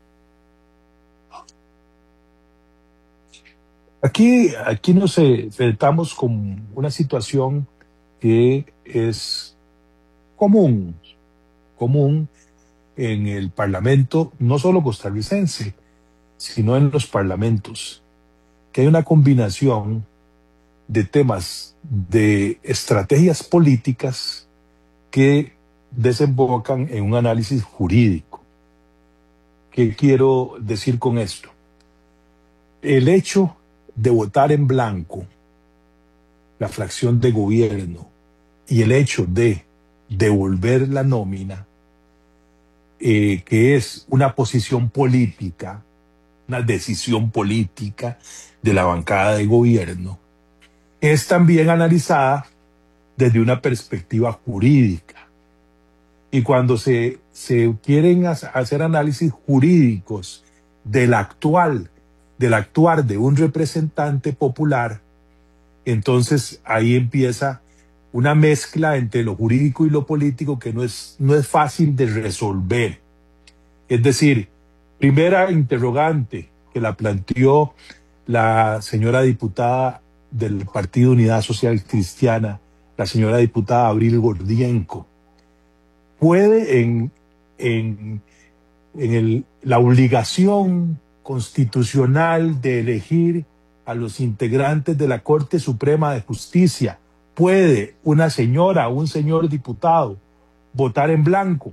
S14: Aquí, aquí nos enfrentamos con una situación que es común, común en el Parlamento, no solo costarricense, sino en los parlamentos, que hay una combinación de temas de estrategias políticas que desembocan en un análisis jurídico. ¿Qué quiero decir con esto? El hecho de votar en blanco la fracción de gobierno y el hecho de devolver la nómina, eh, que es una posición política, una decisión política de la bancada de gobierno, es también analizada desde una perspectiva jurídica. Y cuando se, se quieren hacer análisis jurídicos del actual del actuar de un representante popular, entonces ahí empieza una mezcla entre lo jurídico y lo político que no es, no es fácil de resolver. Es decir, primera interrogante que la planteó la señora diputada del Partido Unidad Social Cristiana, la señora diputada Abril Gordienco. ¿Puede en, en, en el, la obligación constitucional de elegir a los integrantes de la Corte Suprema de Justicia, puede una señora o un señor diputado votar en blanco?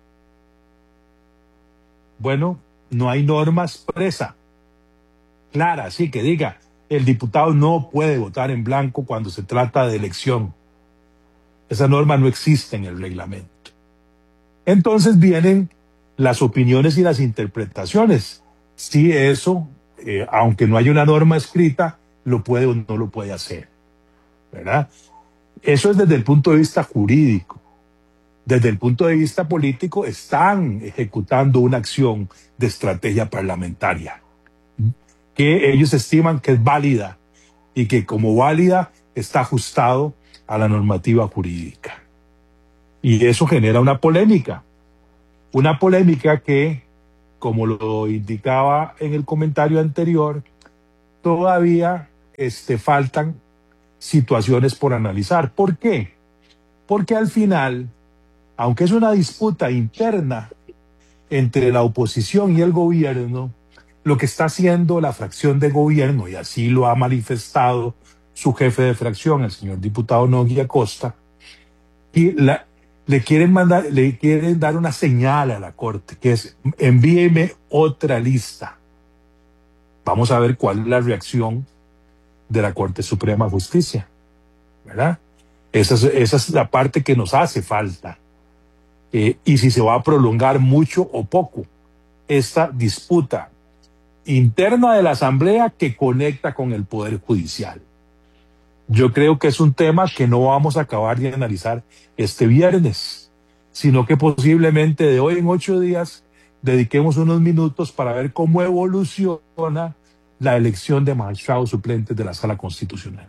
S14: Bueno, no hay norma expresa, clara, así que diga, el diputado no puede votar en blanco cuando se trata de elección. Esa norma no existe en el reglamento. Entonces vienen las opiniones y las interpretaciones. Si eso, eh, aunque no haya una norma escrita, lo puede o no lo puede hacer, ¿verdad? Eso es desde el punto de vista jurídico. Desde el punto de vista político, están ejecutando una acción de estrategia parlamentaria que ellos estiman que es válida y que como válida está ajustado a la normativa jurídica. Y eso genera una polémica, una polémica que, como lo indicaba en el comentario anterior, todavía este, faltan situaciones por analizar. ¿Por qué? Porque al final, aunque es una disputa interna entre la oposición y el gobierno, lo que está haciendo la fracción de gobierno, y así lo ha manifestado su jefe de fracción, el señor diputado Nogui Acosta, y la, le quieren mandar, le quieren dar una señal a la Corte, que es envíeme otra lista. Vamos a ver cuál es la reacción de la Corte Suprema de Justicia, ¿verdad? Esa es, esa es la parte que nos hace falta. Eh, y si se va a prolongar mucho o poco esta disputa interna de la Asamblea que conecta con el Poder Judicial. Yo creo que es un tema que no vamos a acabar de analizar este viernes, sino que posiblemente de hoy en ocho días dediquemos unos minutos para ver cómo evoluciona la elección de magistrados suplentes de la Sala Constitucional.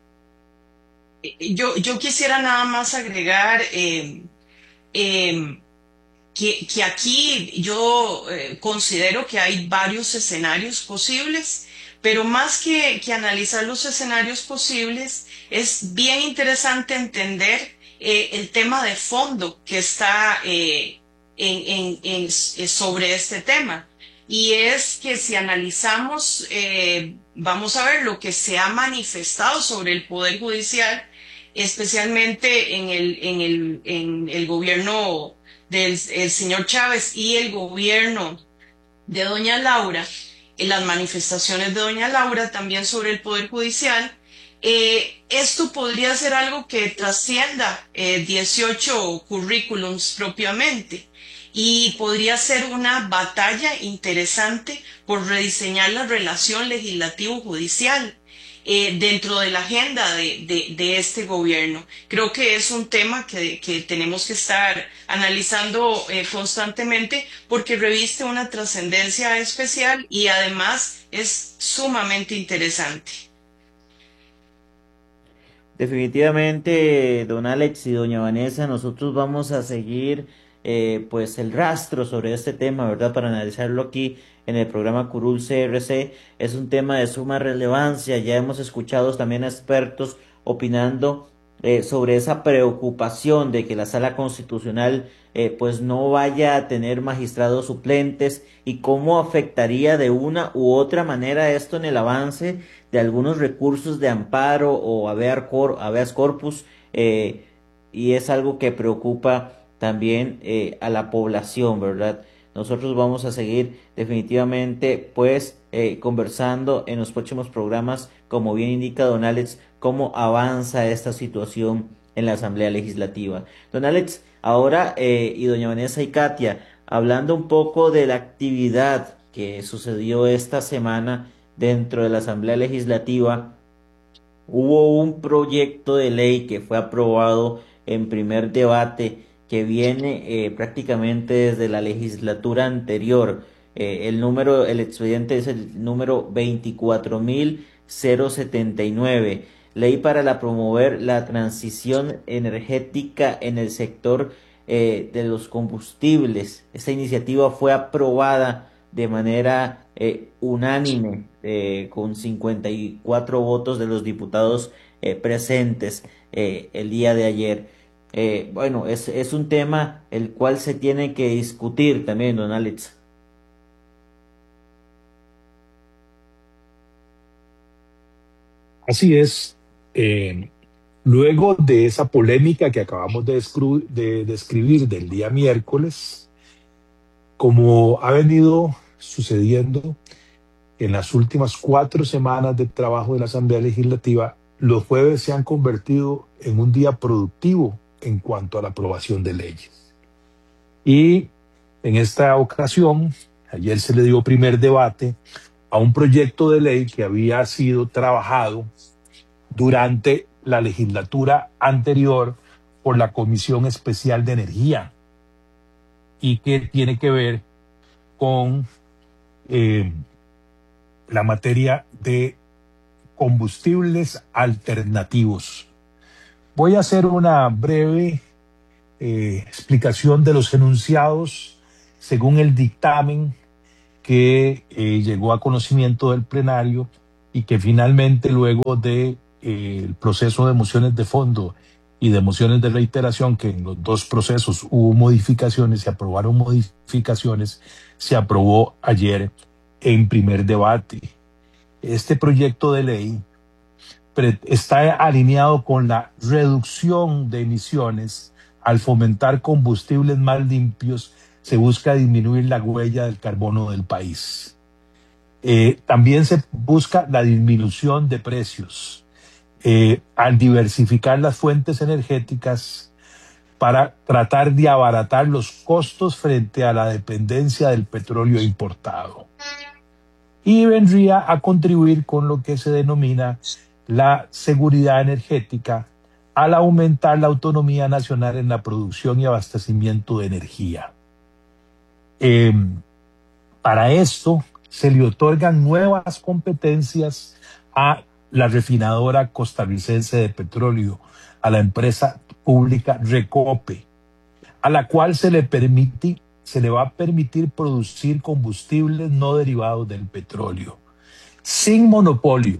S13: Yo, yo quisiera nada más agregar eh, eh, que, que aquí yo eh, considero que hay varios escenarios posibles, pero más que, que analizar los escenarios posibles, es bien interesante entender eh, el tema de fondo que está eh, en, en, en, sobre este tema. Y es que si analizamos, eh, vamos a ver lo que se ha manifestado sobre el Poder Judicial, especialmente en el, en el, en el gobierno del el señor Chávez y el gobierno de doña Laura, en las manifestaciones de doña Laura también sobre el Poder Judicial, eh, esto podría ser algo que trascienda eh, dieciocho currículums propiamente. Y podría ser una batalla interesante por rediseñar la relación legislativo-judicial eh, dentro de la agenda de, de, de este gobierno. Creo que es un tema que, que tenemos que estar analizando eh, constantemente porque reviste una trascendencia especial y además es sumamente interesante.
S3: Definitivamente, don Alex y doña Vanessa, nosotros vamos a seguir Eh, pues el rastro sobre este tema, ¿verdad? Para analizarlo aquí en el programa Curul C R C. Es un tema de suma relevancia. Ya hemos escuchado también a expertos opinando eh, sobre esa preocupación de que la Sala Constitucional eh, pues no vaya a tener magistrados suplentes y cómo afectaría de una u otra manera esto en el avance de algunos recursos de amparo o habeas corpus eh, y es algo que preocupa también eh, a la población, ¿verdad? Nosotros vamos a seguir definitivamente pues eh, conversando en los próximos programas, como bien indica don Alex, cómo avanza esta situación en la Asamblea Legislativa. Don Alex, ahora eh, y doña Vanessa y Katia, hablando un poco de la actividad que sucedió esta semana dentro de la Asamblea Legislativa, hubo un proyecto de ley que fue aprobado en primer debate que viene eh, prácticamente desde la legislatura anterior. Eh, el número, el expediente es el número veinticuatro mil setenta y nueve, ley para la promover la transición energética en el sector eh, de los combustibles. Esta iniciativa fue aprobada de manera eh, unánime eh, con cincuenta y cuatro votos de los diputados eh, presentes eh, el día de ayer. Eh, bueno, es, es un tema el cual se tiene que discutir también, don Alex.
S14: Así es. Eh, luego de esa polémica que acabamos de, de describir del día miércoles, como ha venido sucediendo en las últimas cuatro semanas de trabajo de la Asamblea Legislativa, los jueves se han convertido en un día productivo en cuanto a la aprobación de leyes. Y en esta ocasión, ayer se le dio primer debate a un proyecto de ley que había sido trabajado durante la legislatura anterior por la Comisión Especial de Energía y que tiene que ver con eh, la materia de combustibles alternativos. Voy a hacer una breve eh, explicación de los enunciados según el dictamen que eh, llegó a conocimiento del plenario y que finalmente, luego de eh, el proceso de mociones de fondo y de mociones de reiteración, que en los dos procesos hubo modificaciones, se aprobaron modificaciones, se aprobó ayer en primer debate. Este proyecto de ley está alineado con la reducción de emisiones. Al fomentar combustibles más limpios, se busca disminuir la huella del carbono del país. Eh, también se busca la disminución de precios eh, al diversificar las fuentes energéticas para tratar de abaratar los costos frente a la dependencia del petróleo importado. Y vendría a contribuir con lo que se denomina la seguridad energética al aumentar la autonomía nacional en la producción y abastecimiento de energía. Eh, para esto se le otorgan nuevas competencias a la refinadora costarricense de petróleo, a la empresa pública Recope, a la cual se le permite, se le va a permitir producir combustibles no derivados del petróleo, sin monopolio.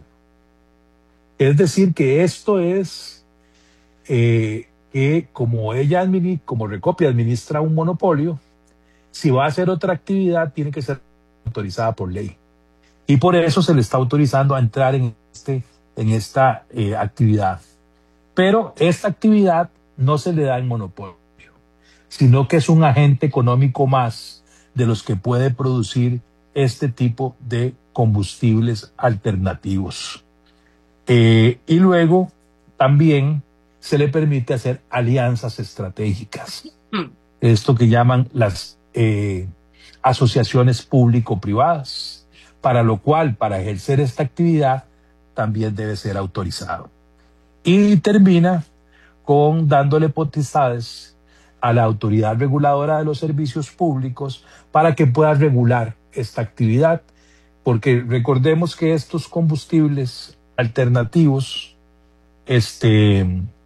S14: Es decir, que esto es eh, que como ella, como Recope administra un monopolio, si va a hacer otra actividad tiene que ser autorizada por ley. Y por eso se le está autorizando a entrar en, este, en esta eh, actividad. Pero esta actividad no se le da en monopolio, sino que es un agente económico más de los que puede producir este tipo de combustibles alternativos. Eh, y luego también se le permite hacer alianzas estratégicas. Esto que llaman las eh, asociaciones público-privadas, para lo cual, para ejercer esta actividad, también debe ser autorizado. Y termina con dándole potestades a la autoridad reguladora de los servicios públicos para que pueda regular esta actividad, porque recordemos que estos combustibles alternativos este,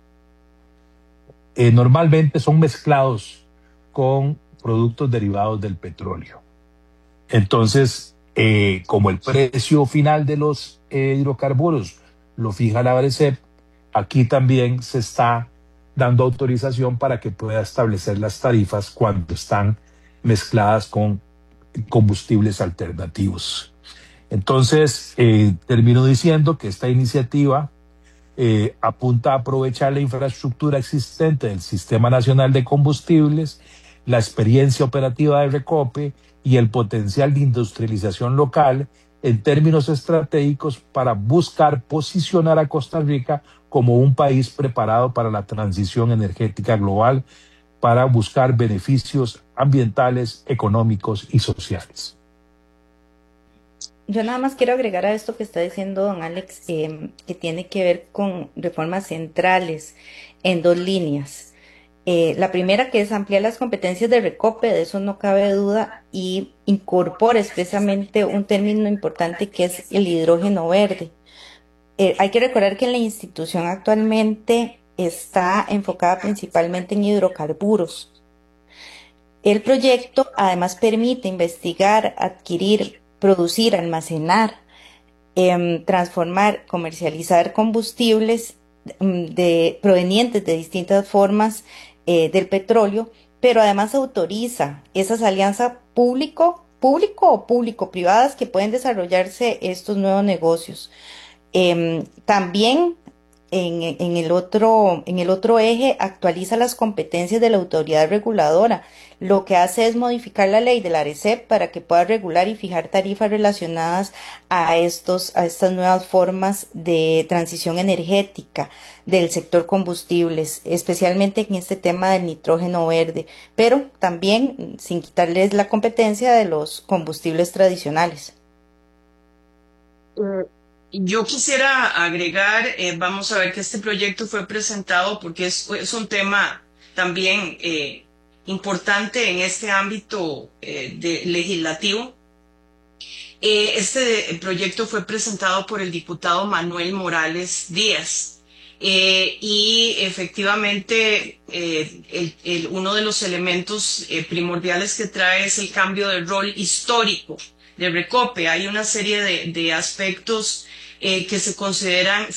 S14: eh, normalmente son mezclados con productos derivados del petróleo. Entonces, eh, como el precio final de los eh, hidrocarburos lo fija la ARECEP, aquí también se está dando autorización para que pueda establecer las tarifas cuando están mezcladas con combustibles alternativos. Entonces, eh, termino diciendo que esta iniciativa eh, apunta a aprovechar la infraestructura existente del Sistema Nacional de Combustibles, la experiencia operativa de Recope y el potencial de industrialización local en términos estratégicos para buscar posicionar a Costa Rica como un país preparado para la transición energética global, para buscar beneficios ambientales, económicos y sociales.
S2: Yo nada más quiero agregar a esto que está diciendo don Alex, eh, que tiene que ver con reformas centrales en dos líneas. Eh, la primera, que es ampliar las competencias de Recope, de eso no cabe duda, y incorpora expresamente un término importante que es el hidrógeno verde. Eh, hay que recordar que la institución actualmente está enfocada principalmente en hidrocarburos. El proyecto además permite investigar, adquirir, producir, almacenar, eh, transformar, comercializar combustibles de, provenientes de distintas formas eh, del petróleo, pero además autoriza esas alianzas público, público o público-privadas que pueden desarrollarse estos nuevos negocios. Eh, también en, en, el otro, en el otro eje actualiza las competencias de la autoridad reguladora. Lo que hace es modificar la ley de la ARECEP para que pueda regular y fijar tarifas relacionadas a, estos, a estas nuevas formas de transición energética del sector combustibles, especialmente en este tema del nitrógeno verde, pero también sin quitarles la competencia de los combustibles tradicionales.
S13: Uh. Yo quisiera agregar, eh, vamos a ver que este proyecto fue presentado porque es, es un tema también eh, importante en este ámbito eh, de legislativo Eh, este proyecto fue presentado por el diputado Manuel Morales Díaz. Eh, y efectivamente eh, el, el, uno de los elementos eh, primordiales que trae es el cambio de rol histórico de Recope. Hay una serie de, de aspectos eh, que se consideran